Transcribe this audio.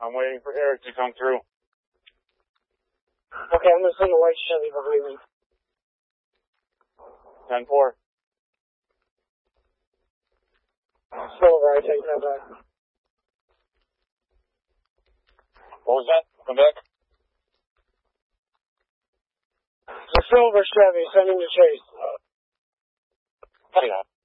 I'm waiting for Eric to come through. Okay, I'm going to send the white Chevy behind me. 10-4. Silver, I take that back. What was that? Come back. The silver Chevy, sending to Chase. Hang on.